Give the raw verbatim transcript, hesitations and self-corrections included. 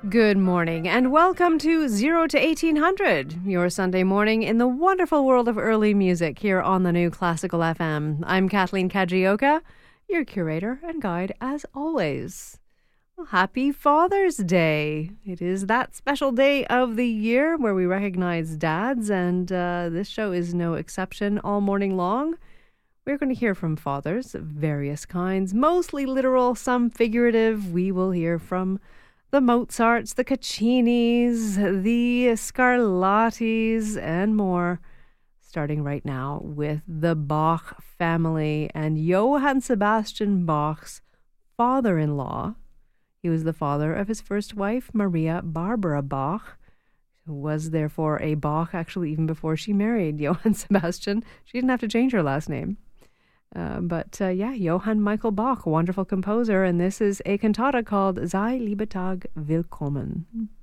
Good morning and welcome to zero to eighteen hundred, your Sunday morning in the wonderful world of early music here on the new Classical F M. I'm Kathleen Kajioka, your curator and guide as always. Well, happy Father's Day. It is that special day of the year where we recognize dads, and uh, this show is no exception. All morning long, we're going to hear from fathers of various kinds, mostly literal, some figurative. We will hear from the Mozarts, the Caccinis, the Scarlattis, and more, starting right now with the Bach family and Johann Sebastian Bach's father-in-law. He was the father of his first wife, Maria Barbara Bach, who was therefore a Bach actually even before she married Johann Sebastian. She didn't have to change her last name. Uh, but uh, yeah, Johann Michael Bach, wonderful composer, and this is a cantata called Sei liebe Tag willkommen.